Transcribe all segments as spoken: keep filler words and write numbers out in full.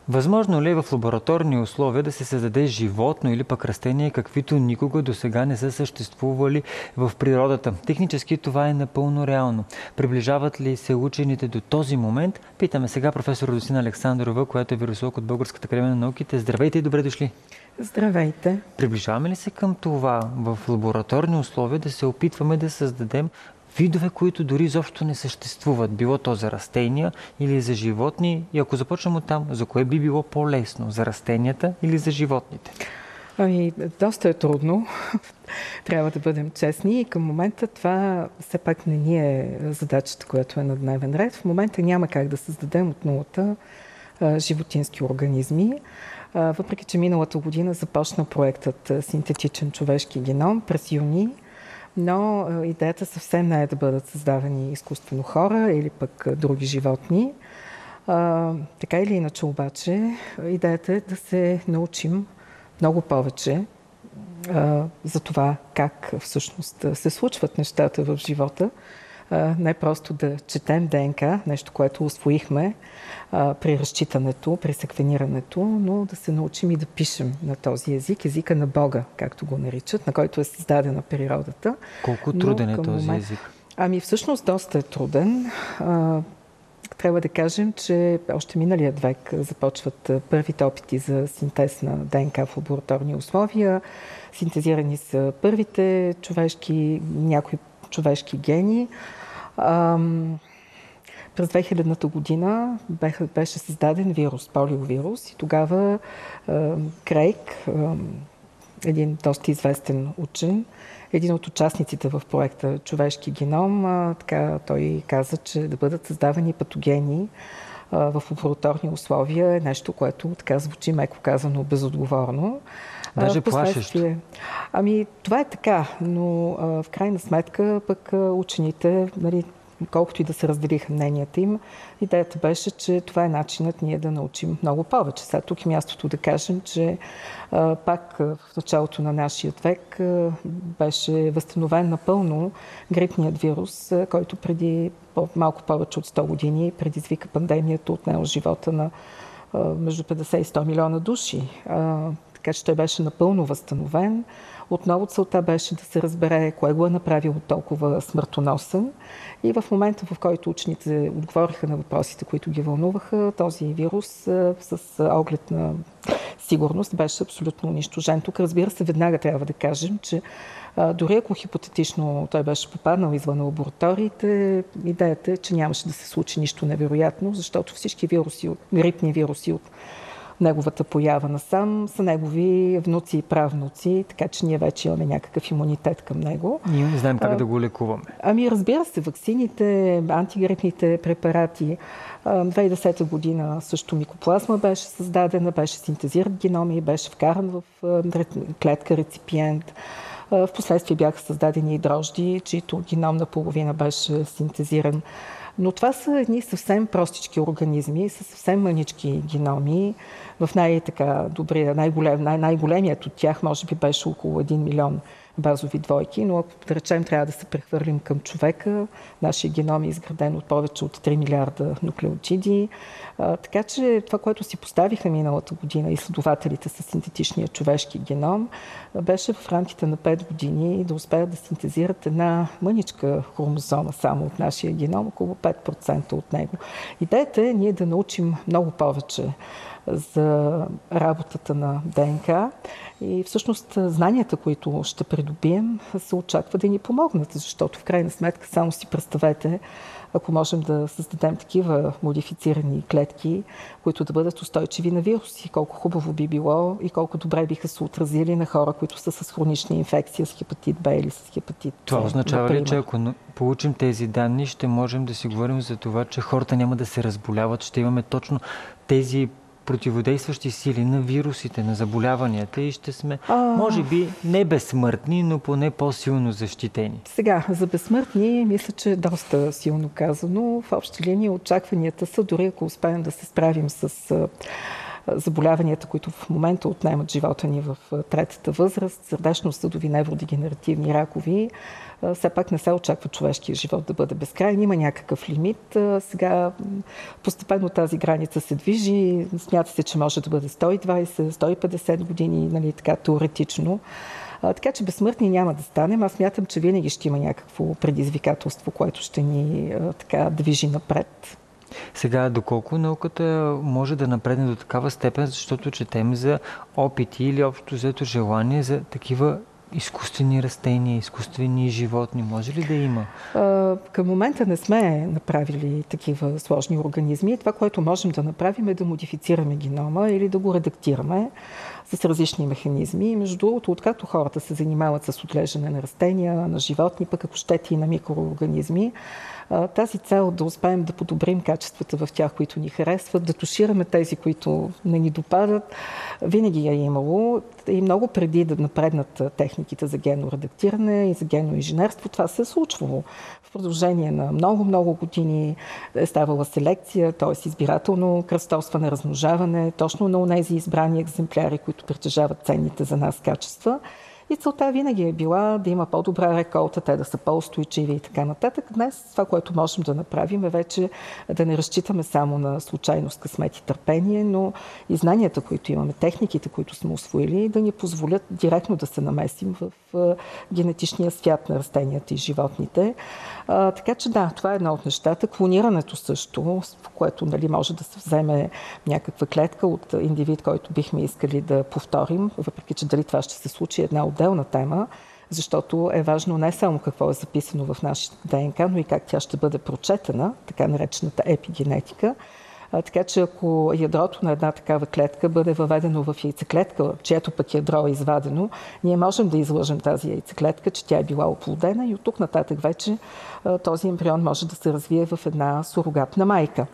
Възможно ли е в лабораторни условия да се създаде животно или пък растения, каквито никога до сега не са съществували в природата? Технически това е напълно реално. Приближават ли се учените до този момент? Питаме сега професор Радостина Александрова, която е вирусолог от Българската академия на науките. Здравейте и добре дошли! Здравейте! Приближаваме ли се към това в лабораторни условия да се опитваме да създадем видове, които дори изобщо не съществуват, било то за растения или за животни? И ако започнем от там, за кое би било по-лесно? За растенията или за животните? Ами, доста е трудно. Трябва да бъдем честни. И към момента това все пак не ни е задачата, която е на дневен ред. В момента няма как да създадем от нулата а, животински организми. А, въпреки че миналата година започна проектът Синтетичен човешки геном през юни, но идеята съвсем не е да бъдат създавани изкуствено хора или пък други животни. А, така или иначе обаче, идеята е да се научим много повече а, за това как всъщност се случват нещата в живота. А, не просто да четем ДНК, нещо, което усвоихме а, при разчитането, при секвенирането, но да се научим и да пишем на този език, езика на Бога, както го наричат, на който е създадена природата. Колко труден е този момент... език? Ами всъщност доста е труден. А, трябва да кажем, че още миналият век започват първите опити за синтез на ДНК в лабораторни условия. Синтезирани са първите човешки, някои човешки гени. Ам, през две хилядната година беше, беше създаден вирус, полиовирус, и тогава ам, Крейг, ам, един доста известен учен, един от участниците в проекта Човешки геном, а, така, той каза, че да бъдат създавани патогени а, в лабораторни условия е нещо, което така звучи, меко казано, безотговорно. Даже плашещо. Ами, това е така, но а, в крайна сметка пък учените, нали, колкото и да се разделиха мненията им, идеята беше, че това е начинът ние да научим много повече. Сега тук е мястото да кажем, че а, пак в началото на нашия век а, беше възстановен напълно грипният вирус, а, който преди малко повече от сто години предизвика пандемията, отнела живота на а, между петдесет и сто милиона души. А, така че той беше напълно възстановен. Отново целта беше да се разбере кое го е направило толкова смъртоносен. И в момента, в който учените отговориха на въпросите, които ги вълнуваха, този вирус с оглед на сигурност беше абсолютно унищожен. Тук, разбира се, веднага трябва да кажем, че дори ако хипотетично той беше попаднал извън лабораториите, идеята е, че нямаше да се случи нищо невероятно, защото всички вируси, грипни вируси от неговата поява насам са негови внуци и правнуци, така че ние вече имаме някакъв имунитет към него. Ние не знаем как а, да го лекуваме. Ами, разбира се, ваксините, антигрипните препарати. две хиляди и десета година също микоплазма беше създадена, беше синтезиран геном и беше вкаран в клетка реципиент. В последствие бяха създадени и дрожди, чието геном наполовина беше синтезиран. Но това са едни съвсем простички организми, с съвсем мънички геноми. В най-добрия, най-голем, най- най-големият от тях може би беше около един милион базови двойки, но ако да речем трябва да се прехвърлим към човека, нашия геном е изграден от повече от три милиарда нуклеотиди. А, така че това, което си поставиха миналата година изследователите с синтетичния човешки геном, беше в рамките на пет години да успеят да синтезират една мъничка хромозома само от нашия геном, около пет процента от него. Идеята е ние да научим много повече за работата на ДНК и всъщност знанията, които ще придобием, се очаква да ни помогнат, защото в крайна сметка само си представете, ако можем да създадем такива модифицирани клетки, които да бъдат устойчиви на вируси, колко хубаво би било и колко добре биха се отразили на хора, които са с хронични инфекции с хепатит Б или с хепатит С. Това означава ли, че ако получим тези данни, ще можем да си говорим за това, че хората няма да се разболяват, ще имаме точно тези противодействащи сили на вирусите, на заболяванията и ще сме, а... може би, не безсмъртни, но поне по-силно защитени. Сега, за безсмъртни, мисля, че е доста силно казано. В общи линии очакванията са, дори ако успеем да се справим с заболяванията, които в момента отнемат живота ни в третата възраст, сърдечно-съдови, невродегенеративни, ракови, все пак не се очаква човешкия живот да бъде безкрайен. Има някакъв лимит. Сега постепенно тази граница се движи. Смята се, че може да бъде сто и двайсет, сто и петдесет години, нали, така теоретично. А, така че безсмъртни няма да станем. Аз смятам, че винаги ще има някакво предизвикателство, което ще ни а, така движи напред. Сега, доколко науката може да напредне до такава степен, защото четем за опити или общо взето желание за такива изкуствени растения, изкуствени животни, може ли да има? А, към момента не сме направили такива сложни организми. Това, което можем да направим, е да модифицираме генома или да го редактираме с различни механизми. Между другото, откакто хората се занимават с отглеждане на растения, на животни, пък ако щете и на микроорганизми, тази цел да успеем да подобрим качествата в тях, които ни харесват, да тушираме тези, които не ни допадат, винаги е имало. И много преди да напреднат техниките за генно редактиране и за генно инженерство, това се е случвало. В продължение на много-много години е ставала селекция, т.е. избирателно кръстосване, размножаване, точно на онези избрани екземпляри, които притежават ценните за нас качества. И целта винаги е била да има по-добра реколта, те да са по-устойчиви и така нататък. Днес това, което можем да направим, е вече да не разчитаме само на случайност, късмет и търпение, но и знанията, които имаме, техниките, които сме усвоили, да ни позволят директно да се намесим в генетичния свят на растенията и животните. А, така че да, това е едно от нещата. Клонирането също, в което, нали, може да се вземе някаква клетка от индивид, който бихме искали да повторим, въпреки че дали това ще се случи, една отделна тема, защото е важно не само какво е записано в нашата ДНК, но и как тя ще бъде прочетена, така наречената епигенетика. А, така че ако ядрото на една такава клетка бъде въведено в яйцеклетка, чието пък ядро е извадено, ние можем да излъжем тази яйцеклетка, че тя е била оплодена и от тук нататък вече а, този ембрион може да се развие в една сурогатна майка.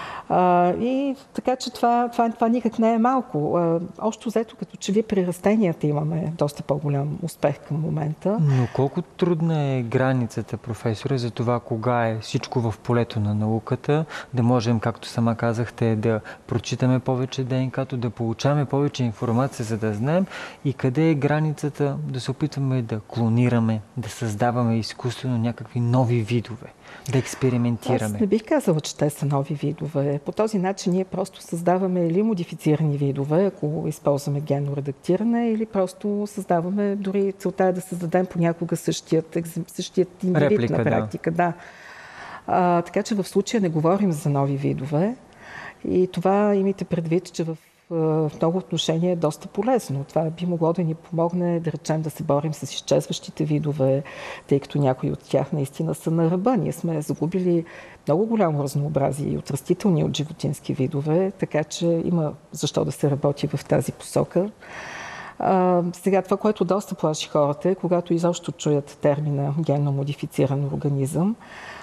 А, и така че това, това, това никак не е малко. А, общо взето, като че ви при растенията имаме доста по-голям успех към момента. Но колко трудна е границата, професоре, за това кога е всичко в полето на науката, да можем, както сама казахте, да прочитаме повече ДНК-то, да получаваме повече информация, за да знаем и къде е границата да се опитваме да клонираме, да създаваме изкуствено някакви нови видове, да експериментираме. Аз не бих казала, че те са нови видове. По този начин ние просто създаваме или модифицирани видове, ако използваме генно редактиране, или просто създаваме, дори целта е да създадем понякога същият, същият индивид Реплика, на практика. Да. Да. А, така че в случая не говорим за нови видове и това имайте предвид, че в в много отношения е доста полезно. Това би могло да ни помогне, да речем, да се борим с изчезващите видове, тъй като някои от тях наистина са на ръба. Ние сме загубили много голямо разнообразие и от растителни, и от животински видове, така че има защо да се работи в тази посока. А, сега, това, което доста плаши хората е, когато изобщо чуят термина генно модифициран организъм,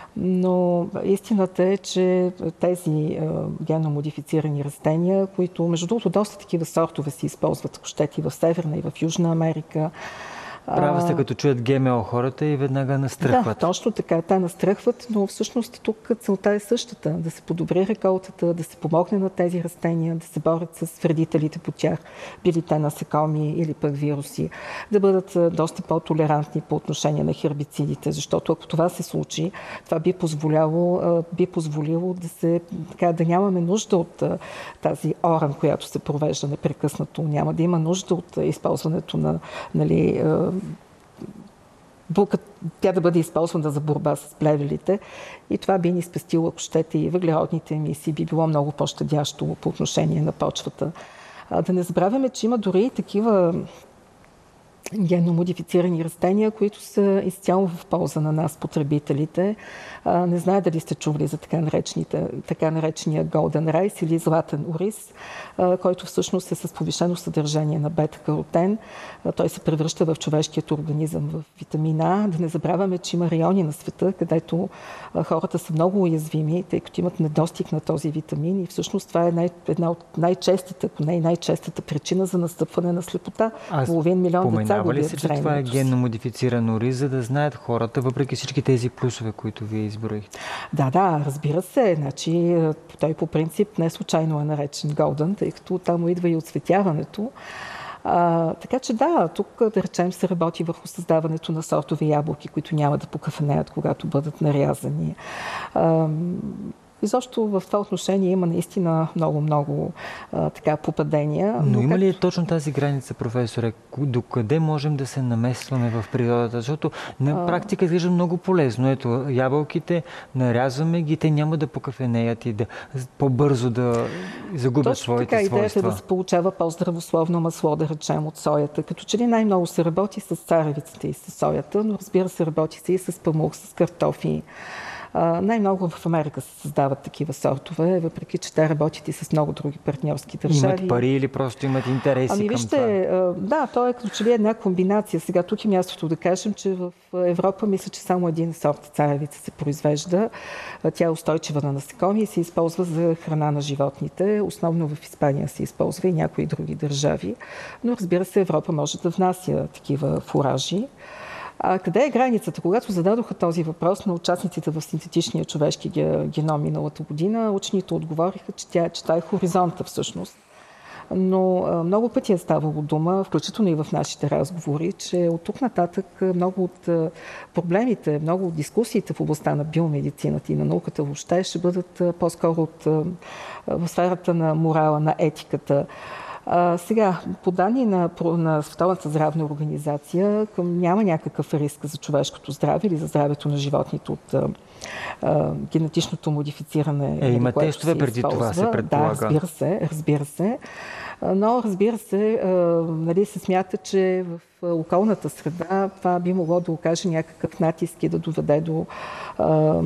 но истината е, че тези е, генно модифицирани растения, които между другото доста такива сортове се използват, ако щете, и в Северна и в Южна Америка. Права сте, като чуят ГМО хората и веднага настръхват. Да, точно така. Те настръхват, но всъщност тук целта е същата. Да се подобри реколтата, да се помогне на тези растения, да се борят с вредителите по тях, били те насекоми или пък вируси, да бъдат доста по-толерантни по отношение на хербицидите, защото ако това се случи, това би позволяло, би позволило да се, така, да нямаме нужда от тази оран, която се провежда непрекъснато. Няма да има нужда от използването на, нали, тя да бъде използвана за борба с плевелите и това би ни спестило, ако щете, и въглеродните емисии, би било много по-щадящо по отношение на почвата. А, да не забравяме, че има дори и такива генно модифицирани растения, които са изцяло в полза на нас, потребителите. А, не знае дали сте чували за така, така наречения Golden Rice или златен ориз, а, който всъщност е с повишено съдържание на бета-каротен. А, той се превръща в човешкият организъм в витамин А. Да не забравяме, че има райони на света, където а, хората са много уязвими, тъй като имат недостиг на този витамин и всъщност това е най- една от най-честите, ако не и най-честата причина за настъпване на слепота. Половин милион деца Обяснява ли се, че това е генно модифицирано рис, за да знаят хората, въпреки всички тези плюсове, които вие изброихте? Да, да, разбира се. Значи, той по принцип не случайно е наречен Golden, тъй като там идва и оцветяването. А, така че да, тук да речем се работи върху създаването на сортови ябълки, които няма да покафенеят, когато бъдат нарязани. А, Изобщо в това отношение има наистина много-много така попадения. Но, но има как... ли точно тази граница, професоре? Докъде можем да се намесваме в природата? Защото на практика изглежда много полезно. Ето, ябълките, нарязваме ги, те няма да покафенеят и да по-бързо да загубят точно своите така, свойства. Идеята е да се получава по-здравословно масло, да речем, от соята. Като че ли най-много се работи с царевицата и с соята, но разбира се, работи се и с памук, с картофи. Uh, най-много в Америка се създават такива сортове, въпреки че те работят и с много други партньорски държави. Имат пари или просто имат интереси ами, към вижте, това? Да, то е като че ли една комбинация. Сега тук е мястото да кажем, че в Европа мисля, че само един сорт царевица се произвежда. Тя е устойчива на насекоми и се използва за храна на животните. Основно в Испания се използва и някои други държави. Но разбира се, Европа може да внася такива фуражи. А къде е границата? Когато зададоха този въпрос на участниците в синтетичния човешки геном миналата година, учените отговориха, че, тя, че това е хоризонта всъщност. Но а, много пъти е ставало дума, включително и в нашите разговори, че от тук нататък много от а, проблемите, много от дискусиите в областта на биомедицината и на науката въобще ще бъдат а, по-скоро от, а, в сферата на морала, на етиката. А, сега, по данни на, на Световната здравна организация, към, няма някакъв риск за човешкото здраве или за здравето на животните от а, а, генетичното модифициране. Е, има тестове преди това, се предполага. Да, разбира се, разбира се. Но, разбира се, а, нали, се смята, че в околната среда това би могло да окаже някакъв натиск и да доведе до а,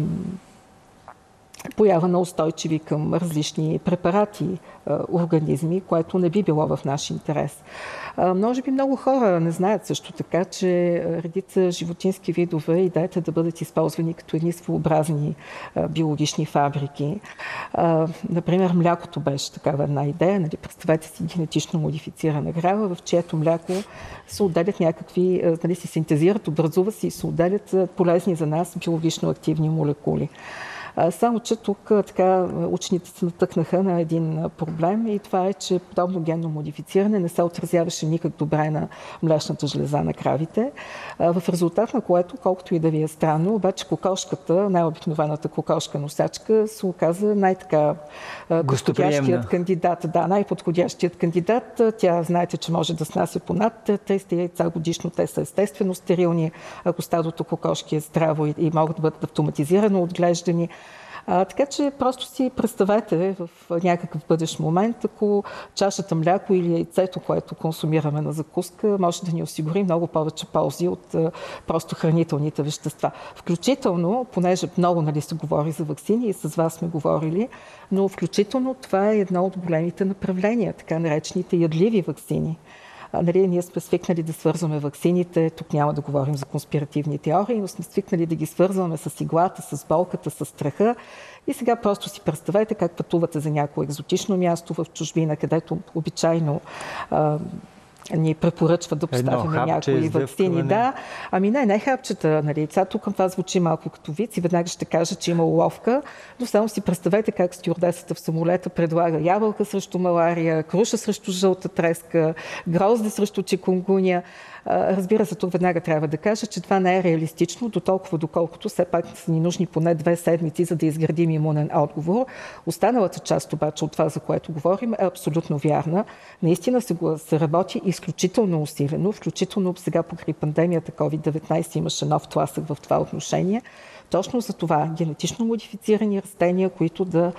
поява на устойчиви към различни препарати, организми, което не би било в наш интерес. Може би много хора не знаят също така, че редица животински видове идеята е да бъдат използвани като едни своеобразни биологични фабрики. Например, млякото беше такава една идея. Нали, представете си генетично модифицирана крава, в чието мляко се отделят някакви, нали, се синтезират, образува се и се отделят полезни за нас биологично активни молекули. Само че тук така учените се натъкнаха на един проблем и това е, че подобно генно модифициране не се отразяваше никак добре на млечната жлеза на кравите, в резултат на което, колкото и да ви е странно, обаче кокошката, най-обикновената кокошка-носачка, се оказа най-така подходящият кандидат. Да, най-подходящият кандидат. Тя, знаете, че може да снася понад триста яйца годишно. Те са естествено стерилни, ако стадото кокошки е здраво и, и могат да бъдат автоматизирано отглеждани. А, така че просто си представете в някакъв бъдещ момент, ако чашата мляко или яйцето, което консумираме на закуска, може да ни осигури много повече ползи от а, просто хранителните вещества. Включително, понеже много, нали, се говори за ваксини и с вас сме говорили, но включително това е едно от големите направления, така наречените ядливи ваксини. Нали, ние сме свикнали да свързваме ваксините, тук няма да говорим за конспиративни теории, но сме свикнали да ги свързваме с иглата, с болката, с страха. И сега просто си представете как пътувате за някое екзотично място в чужбина, където обичайно а, ни препоръчват да поставяме някои ваксини. Да, ами не, не хапчета. Нали. Сега тук към това звучи малко като виц и веднага ще кажа, че има уловка, но само си представете как стюардесата в самолета предлага ябълка срещу малария, круша срещу жълта треска, грозде срещу чикунгуня. Разбира се, тук веднага трябва да кажа, че това не е реалистично, до толкова доколкото все пак са ни нужни поне две седмици, за да изградим имунен отговор. Останалата част обаче от това, за което говорим, е абсолютно вярна. Наистина се, се работи изключително усилено, включително сега покрай пандемията ковид деветнайсет имаше нов тласък в това отношение. Точно за това генетично модифицирани растения, които да...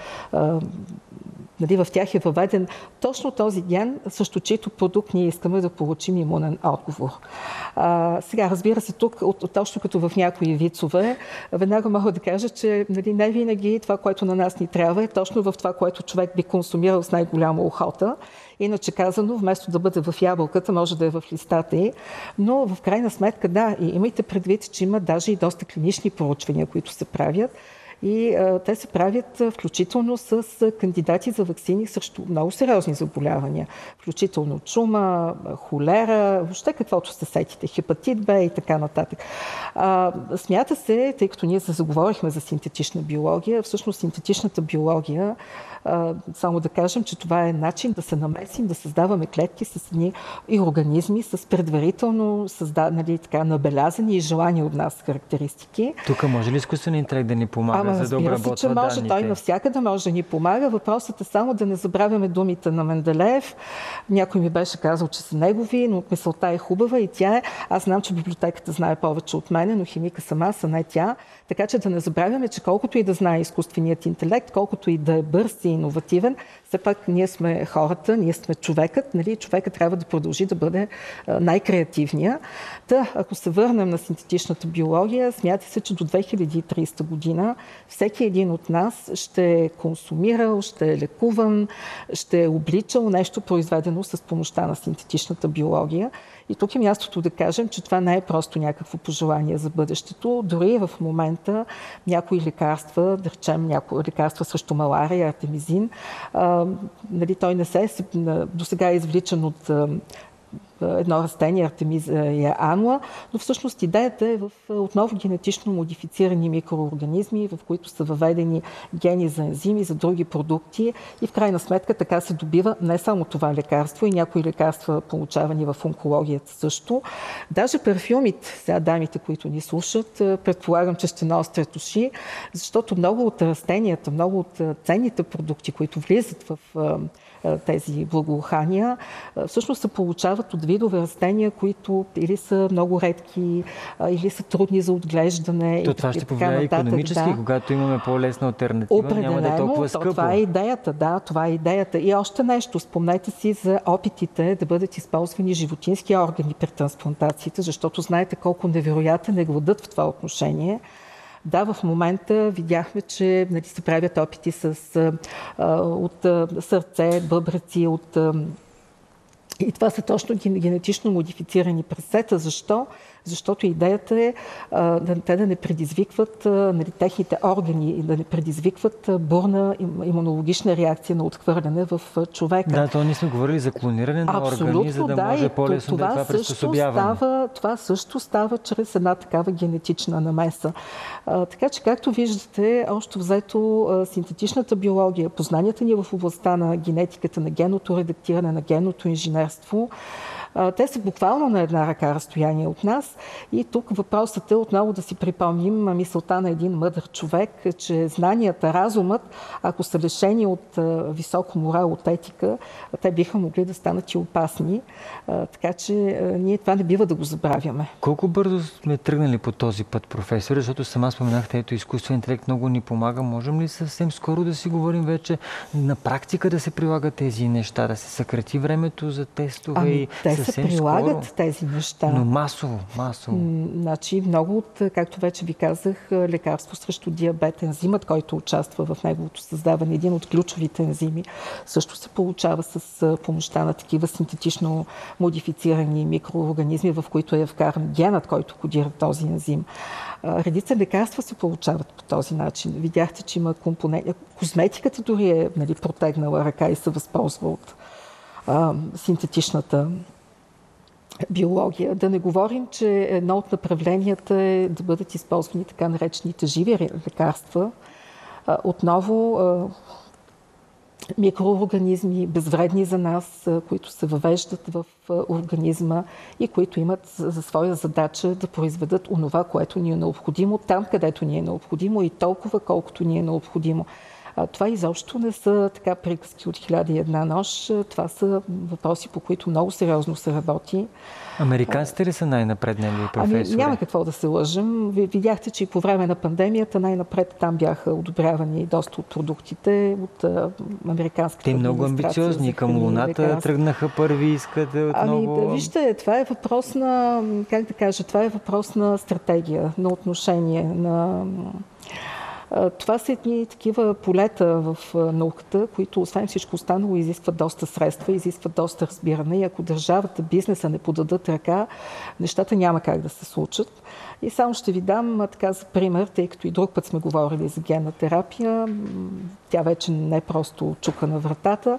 Нали, в тях е въведен точно този ген, също чието продукт ние искаме да получим имунен отговор. А, сега, разбира се, тук, от, точно като в някои вицове, веднага мога да кажа, че, нали, не винаги това, което на нас ни трябва, е точно в това, което човек би консумирал с най-голяма охота. Иначе казано, вместо да бъде в ябълката, може да е в листата й. Но в крайна сметка, да, и имайте предвид, че има даже и доста клинични проучвания, които се правят. И а, те се правят включително с кандидати за ваксини срещу много сериозни заболявания, включително чума, холера, въобще каквото се сетите, хепатит Б и така нататък. А, смята се, тъй като ние се заговорихме за синтетична биология, всъщност синтетичната биология, а, само да кажем, че това е начин да се намесим, да създаваме клетки с едни и организми с предварително създа, нали, така, набелязани и желани от нас характеристики. Тук може ли изкуствен интелект да ни помага, Ама, за да обработва се, че може, данните? той навсякъде може да ни помага. Въпросът е само да не забравяме думите на Менделеев. Някой ми беше казал, че са негови, но мисълта е хубава и тя е. Аз знам, че библиотеката знае повече от мене, но химика съм аз, а не тя. Така че да не забравяме, че колкото и да знае изкуственият интелект, колкото и да е бърз и иновативен, все пак ние сме хората, ние сме човекът, нали? Човекът трябва да продължи да бъде най-креативния. Та, ако се върнем на синтетичната биология, смята се, че до две хиляди и тридесета година всеки един от нас ще е консумирал, ще е лекуван, ще е обличал нещо, произведено с помощта на синтетичната биология. И тук е мястото да кажем, че това не е просто някакво пожелание за бъдещето. Дори в момента някои лекарства, да речем някои лекарства срещу малария, артемизин, а, нали, той не се е досега е извличан от а, едно растение, Артемизия ануа, но всъщност идеята е в отново генетично модифицирани микроорганизми, в които са въведени гени за ензими, за други продукти и в крайна сметка така се добива не само това лекарство и някои лекарства, получавани в онкологията също. Даже парфюмите, сега дамите, които ни слушат, предполагам, че ще наострят уши, защото много от растенията, много от ценните продукти, които влизат в тези благоухания, всъщност се получават от видове растения, които или са много редки, или са трудни за отглеждане. То това ще повлияе икономически, да. Когато имаме по-лесна алтернатива, определено, няма да е толкова скъпо. Това е идеята, да, това е идеята. И още нещо, спомнете си за опитите да бъдат използвани животински органи при трансплантациите, защото знаете колко невероятен е гладът в това отношение. Да, в момента видяхме, че нали, се правят опити с, а, от а, сърце, бъбреци, от... А, и това са точно генетично модифицирани прасета. Защо? Защото идеята е а, да, те да не предизвикват а, нали, техните органи и да не предизвикват а, бурна имунологична реакция на отхвърляне в а, човека. Да, то ние сме говорили за клониране на абсолютно, органи, за да, да, може по-лесно да е това приспособяване. Става, това също става чрез една такава генетична намеса. А, така че, както виждате, още взето а, синтетичната биология, познанията ни в областта на генетиката, на генното редактиране, на генното инженерство, те са буквално на една ръка разстояние от нас и тук въпросът е отново да си припомним мисълта на един мъдър човек, че знанията, разумът, ако са лишени от високо морал, от етика, те биха могли да станат и опасни. Така че ние това не бива да го забравяме. Колко бързо сме тръгнали по този път, професор? Защото сама споменахте, ето изкуствен интелект много ни помага. Можем ли съвсем скоро да си говорим вече на практика да се прилагат тези неща, да се съкрати времето за тестове ами, и се прилагат скоро, тези неща. Но масово, масово. Значи много от, както вече ви казах, лекарство срещу диабет, ензимът, който участва в неговото създаване, един от ключовите ензими, също се получава с помощта на такива синтетично модифицирани микроорганизми, в които е вкаран генът, който кодира този ензим. Редица лекарства се получават по този начин. Видяхте, че има компоненти. Козметиката дори е нали, протегнала ръка и се възползва от а, синтетичната биология. Да не говорим, че едно от направленията е да бъдат използвани така наречените живи лекарства. Отново микроорганизми, безвредни за нас, които се въвеждат в организма и които имат за своя задача да произведат онова, което ни е необходимо, там, където ни е необходимо и толкова, колкото ни е необходимо. Това изобщо не са така приказки от хиляда и една нощ. Това са въпроси, по които много сериозно се работи. Американците ли са най-напреднали, професори? Ами, няма какво да се лъжем. Видяхте, че и по време на пандемията най-напред там бяха одобрявани доста от продуктите от американската администрация. Те много амбициозни. Към Луната тръгнаха първи, искат отново... Ами, да, вижте, това е въпрос на, как да кажа, това е въпрос на стратегия, на отношение, на... Това са едни такива полета в науката, които освен всичко останало изискват доста средства, изискват доста разбиране и ако държавата, бизнеса не подадат ръка, нещата няма как да се случат. И само ще ви дам така за пример, тъй като и друг път сме говорили за генна терапия, тя вече не е просто чука на вратата.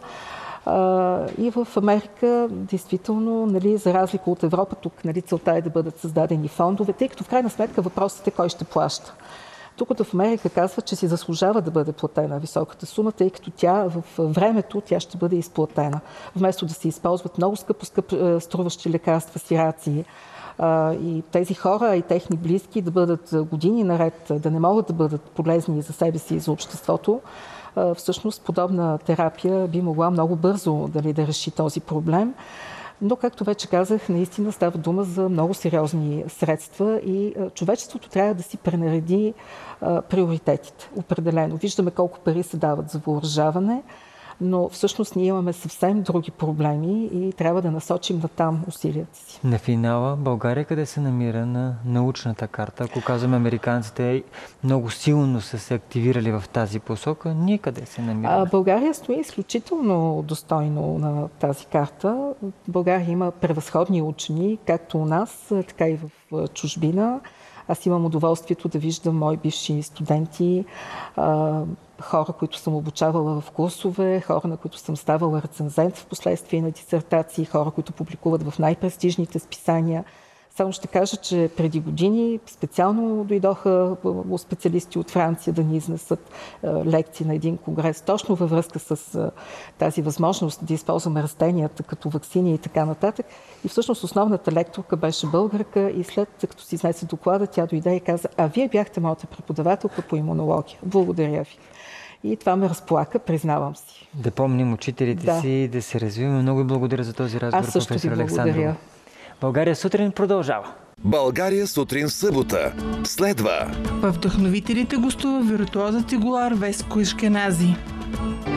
И в Америка, действително, нали, за разлика от Европа, тук нали, целта е да бъдат създадени фондове, тъй като в крайна сметка въпросът е кой ще плаща. Тук в Америка казва, че си заслужава да бъде платена високата сума, тъй като тя в времето тя ще бъде изплатена. Вместо да се използват много скъпо скъп, струващи лекарства, сираци, и тези хора и техни близки да бъдат години наред, да не могат да бъдат полезни за себе си и за обществото, всъщност подобна терапия би могла много бързо дали, да реши този проблем. Но, както вече казах, наистина става дума за много сериозни средства и човечеството трябва да си пренареди приоритетите. Определено. Виждаме колко пари се дават за въоръжаване, но всъщност ние имаме съвсем други проблеми и трябва да насочим натам усилията си. На финала, България къде се намира на научната карта? Ако казваме, американците много силно са се активирали в тази посока, ние къде се намираме? А, България стои изключително достойно на тази карта. България има превъзходни учени, както у нас, така и в чужбина. Аз имам удоволствието да виждам мои бивши студенти, хора, които съм обучавала в курсове, хора, на които съм ставала рецензент в последствие на дисертации, хора, които публикуват в най-престижните списания. Само ще кажа, че преди години специално дойдоха специалисти от Франция да ни изнесат лекции на един конгрес, точно във връзка с тази възможност да използваме растенията като ваксини и така нататък. И всъщност основната лекторка беше българка и след като си изнесе доклада, тя дойде и каза: а вие бяхте моята преподавателка по имунология. Благодаря ви. И това ме разплака, признавам си. Да помним учителите да. си, да се развиваме. Много и благодаря за този разговор, Аз също професор ви благодаря. Александрова. България сутрин продължава. България сутрин събота. Следва. Във вдъхновителите гостува виртуозът цигулар Веско Ишкенази.